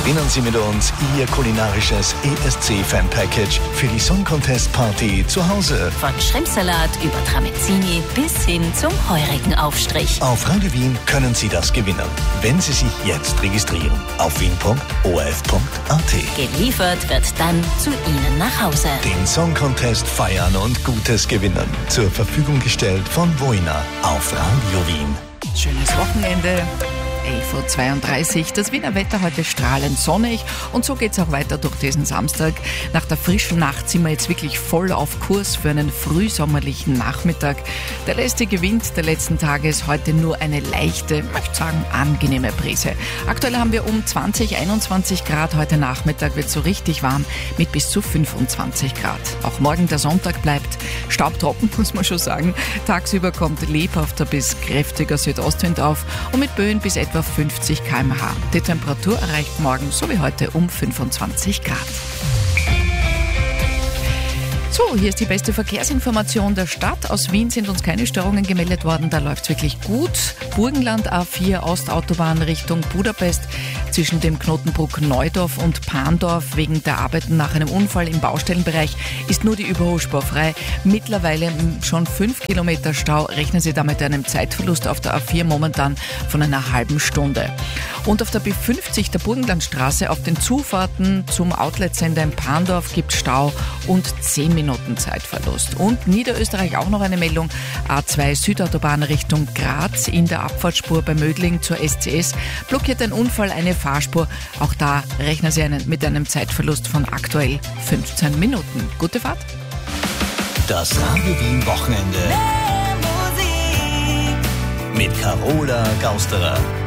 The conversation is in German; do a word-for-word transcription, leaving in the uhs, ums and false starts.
Gewinnen Sie mit uns Ihr kulinarisches E S C-Fan-Package für die Song Contest Party zu Hause. Von Schrimpsalat über Tramezzini bis hin zum heurigen Aufstrich. Auf Radio Wien können Sie das gewinnen, wenn Sie sich jetzt registrieren. Auf wien punkt o r f punkt a t. Geliefert wird dann zu Ihnen nach Hause. Den Song Contest feiern und Gutes gewinnen. Zur Verfügung gestellt von Voina auf Radio Wien. Schönes Wochenende. elf Uhr zweiunddreißig. Das Wiener Wetter heute strahlend sonnig und so geht es auch weiter durch diesen Samstag. Nach der frischen Nacht sind wir jetzt wirklich voll auf Kurs für einen frühsommerlichen Nachmittag. Der lästige Wind der letzten Tage ist heute nur eine leichte, ich möchte sagen, angenehme Brise. Aktuell haben wir um zwanzig, einundzwanzig Grad. Heute Nachmittag wird so richtig warm mit bis zu fünfundzwanzig Grad. Auch morgen der Sonntag bleibt staubtrocken, muss man schon sagen. Tagsüber kommt lebhafter bis kräftiger Südostwind auf und mit Böen bis etwa fünfzig Kilometer pro Stunde. Die Temperatur erreicht morgen so wie heute um fünfundzwanzig Grad. So, hier ist die beste Verkehrsinformation der Stadt. Aus Wien sind uns keine Störungen gemeldet worden, da läuft es wirklich gut. Burgenland A vier Ostautobahn Richtung Budapest zwischen dem Knotenbruck Neudorf und Pandorf wegen der Arbeiten nach einem Unfall im Baustellenbereich ist nur die Überholspur frei. Mittlerweile schon fünf Kilometer Stau. Rechnen Sie damit einem Zeitverlust auf der A vier momentan von einer halben Stunde. Und auf der B fünfzig der Burgenlandstraße auf den Zufahrten zum Outlet-Sender in Pandorf gibt Stau und zehn Minuten Zeitverlust. Und Niederösterreich auch noch eine Meldung. A zwei Südautobahn Richtung Graz in der Abfahrtsspur bei Mödling zur S C S blockiert ein Unfall eine Fahrspur. Auch da rechnen Sie einen, mit einem Zeitverlust von aktuell fünfzehn Minuten. Gute Fahrt. Das Radio Wien Wochenende mit Carola Gausterer.